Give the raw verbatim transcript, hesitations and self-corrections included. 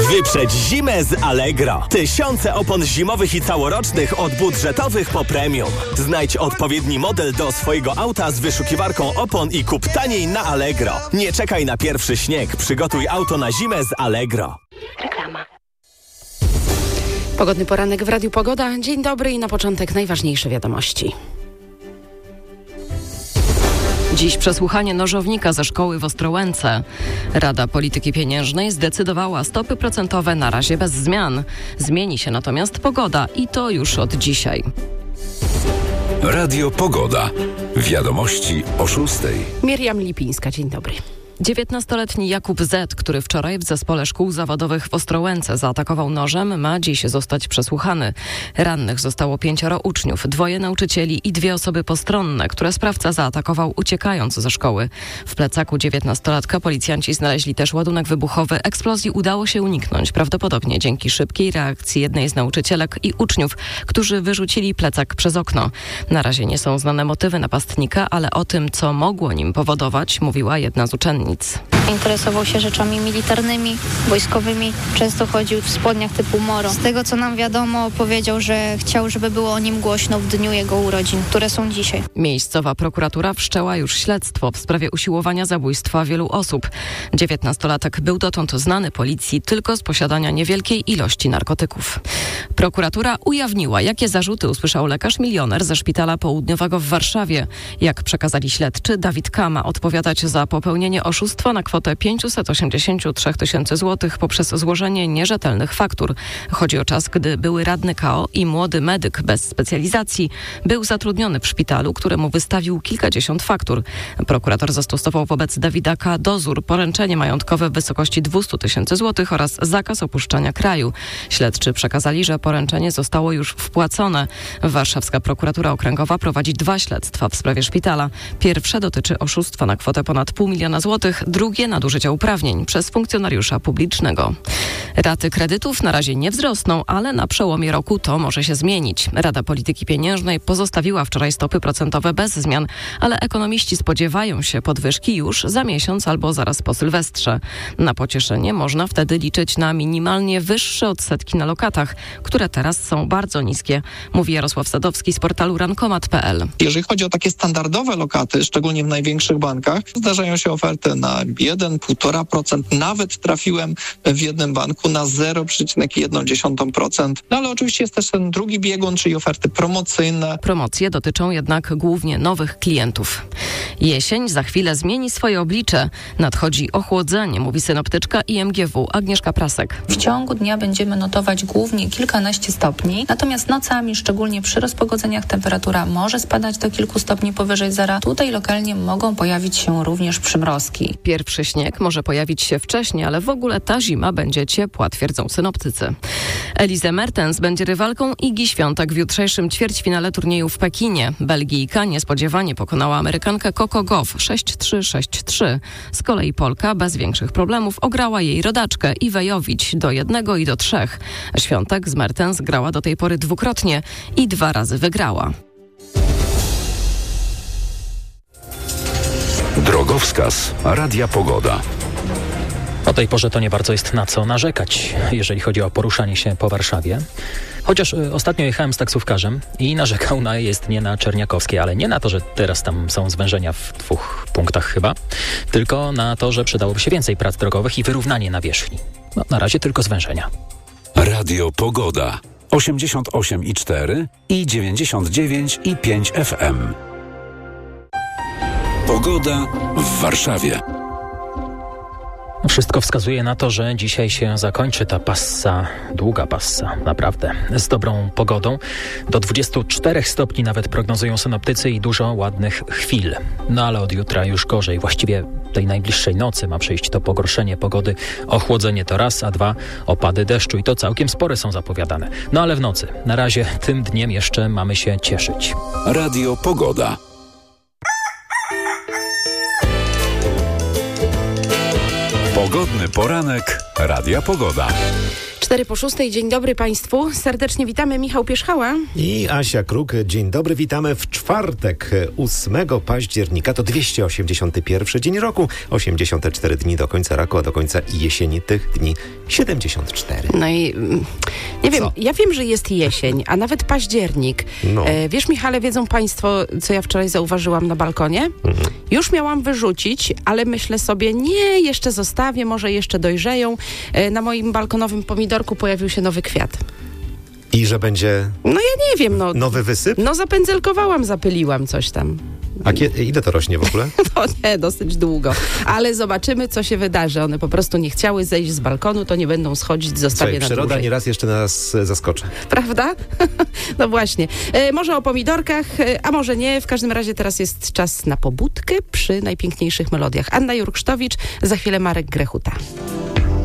Wyprzedź zimę z Allegro. Tysiące opon zimowych i całorocznych od budżetowych po premium. Znajdź odpowiedni model do swojego auta z wyszukiwarką opon i kup taniej na Allegro. Nie czekaj na pierwszy śnieg. Przygotuj auto na zimę z Allegro. Reklama. Pogodny poranek w Radiu Pogoda. Dzień dobry i na początek najważniejsze wiadomości. Dziś przesłuchanie nożownika ze szkoły w Ostrołęce. Rada Polityki Pieniężnej zdecydowała stopy procentowe na razie bez zmian. Zmieni się natomiast pogoda i to już od dzisiaj. Radio Pogoda. Wiadomości o szóstej. Miriam Lipińska, dzień dobry. dziewiętnastoletni Jakub Z., który wczoraj w zespole szkół zawodowych w Ostrołęce zaatakował nożem, ma dziś zostać przesłuchany. Rannych zostało pięcioro uczniów, dwoje nauczycieli i dwie osoby postronne, które sprawca zaatakował uciekając ze szkoły. W plecaku dziewiętnastolatka policjanci znaleźli też ładunek wybuchowy. Eksplozji udało się uniknąć, prawdopodobnie dzięki szybkiej reakcji jednej z nauczycielek i uczniów, którzy wyrzucili plecak przez okno. Na razie nie są znane motywy napastnika, ale o tym, co mogło nim powodować, mówiła jedna z uczennic. Interesował się rzeczami militarnymi, wojskowymi. Często chodził w spodniach typu moro. Z tego, co nam wiadomo, powiedział, że chciał, żeby było o nim głośno w dniu jego urodzin, które są dzisiaj. Miejscowa prokuratura wszczęła już śledztwo w sprawie usiłowania zabójstwa wielu osób. dziewiętnastolatek był dotąd znany policji tylko z posiadania niewielkiej ilości narkotyków. Prokuratura ujawniła, jakie zarzuty usłyszał lekarz milioner ze Szpitala Południowego w Warszawie. Jak przekazali śledczy, Dawid K. ma odpowiadać za popełnienie oszustwa na kwotę pięćset osiemdziesiąt trzy tysiące złotych poprzez złożenie nierzetelnych faktur. Chodzi o czas, gdy były radny K O i młody medyk bez specjalizacji był zatrudniony w szpitalu, któremu wystawił kilkadziesiąt faktur. Prokurator zastosował wobec Dawida K. dozór, poręczenie majątkowe w wysokości dwieście tysięcy złotych oraz zakaz opuszczania kraju. Śledczy przekazali, że poręczenie zostało już wpłacone. Warszawska prokuratura okręgowa prowadzi dwa śledztwa w sprawie szpitala. Pierwsze dotyczy oszustwa na kwotę ponad pół miliona złotych, drugie nadużycia uprawnień przez funkcjonariusza publicznego. Raty kredytów na razie nie wzrosną, ale na przełomie roku to może się zmienić. Rada Polityki Pieniężnej pozostawiła wczoraj stopy procentowe bez zmian, ale ekonomiści spodziewają się podwyżki już za miesiąc albo zaraz po Sylwestrze. Na pocieszenie można wtedy liczyć na minimalnie wyższe odsetki na lokatach, które teraz są bardzo niskie, mówi Jarosław Sadowski z portalu rankomat kropka p l. Jeżeli chodzi o takie standardowe lokaty, szczególnie w największych bankach, zdarzają się oferty na jeden, półtora procent. Nawet trafiłem w jednym banku na zero przecinek jeden procent. No ale oczywiście jest też ten drugi biegun, czyli oferty promocyjne. Promocje dotyczą jednak głównie nowych klientów. Jesień za chwilę zmieni swoje oblicze. Nadchodzi ochłodzenie, mówi synoptyczka I M G W Agnieszka Prasek. W ciągu dnia będziemy notować głównie kilkanaście stopni, natomiast nocami, szczególnie przy rozpogodzeniach, temperatura może spadać do kilku stopni powyżej zera. Tutaj lokalnie mogą pojawić się również przymrozki. Pierwszy śnieg może pojawić się wcześniej, ale w ogóle ta zima będzie ciepła, twierdzą synoptycy. Elise Mertens będzie rywalką Igi Świątek w jutrzejszym ćwierćfinale turnieju w Pekinie. Belgijka niespodziewanie pokonała Amerykankę Coco Gauff sześć trzy sześć trzy. Z kolei Polka bez większych problemów ograła jej rodaczkę Iwę Jowić do jednego i do trzech. Świątek z Mertens grała do tej pory dwukrotnie i dwa razy wygrała. Drogowskaz Radia Pogoda. O tej porze to nie bardzo jest na co narzekać, jeżeli chodzi o poruszanie się po Warszawie. Chociaż y, ostatnio jechałem z taksówkarzem i narzekał na jezdnię na Czerniakowskiej, ale nie na to, że teraz tam są zwężenia w dwóch punktach chyba, tylko na to, że przydałoby się więcej prac drogowych i wyrównanie nawierzchni. No, na razie tylko zwężenia. Radio Pogoda. osiemdziesiąt osiem i cztery i dziewięćdziesiąt dziewięć i pięć F M. Pogoda w Warszawie. Wszystko wskazuje na to, że dzisiaj się zakończy ta passa, długa passa, naprawdę, z dobrą pogodą. Do dwudziestu czterech stopni nawet prognozują synoptycy i dużo ładnych chwil. No ale od jutra już gorzej. Właściwie tej najbliższej nocy ma przyjść to pogorszenie pogody. Ochłodzenie to raz, a dwa opady deszczu i to całkiem spore są zapowiadane. No ale w nocy, na razie tym dniem jeszcze mamy się cieszyć. Radio Pogoda. Pogodny poranek Radia Pogoda. Cztery po szóstej. Dzień dobry Państwu. Serdecznie witamy. Michał Pierzchała i Asia Kruk. Dzień dobry. Witamy w czwartek, ósmego października. To dwieście osiemdziesiąty pierwszy dzień roku. osiemdziesiąte cztery dni do końca roku, a do końca jesieni tych dni siedemdziesiąt cztery. No i nie wiem, co? ja wiem, że jest jesień, a nawet październik. No. E, wiesz, Michale, wiedzą Państwo, co ja wczoraj zauważyłam na balkonie? Mhm. Już miałam wyrzucić, ale myślę sobie, nie, jeszcze zostawię, może jeszcze dojrzeją. E, na moim balkonowym pomidorku pojawił się nowy kwiat. I że będzie... No ja nie wiem, no... Nowy wysyp? No zapędzelkowałam, zapyliłam coś tam. A kie- ile to rośnie w ogóle? No nie, dosyć długo. Ale zobaczymy, co się wydarzy. One po prostu nie chciały zejść z balkonu, to nie będą schodzić, zostawię Słuchaj, na przyroda dłużej. nieraz jeszcze nas zaskoczy. Prawda? No właśnie. E, może o pomidorkach, e, a może nie. W każdym razie teraz jest czas na pobudkę przy najpiękniejszych melodiach. Anna Jurksztowicz, za chwilę Marek Grechuta.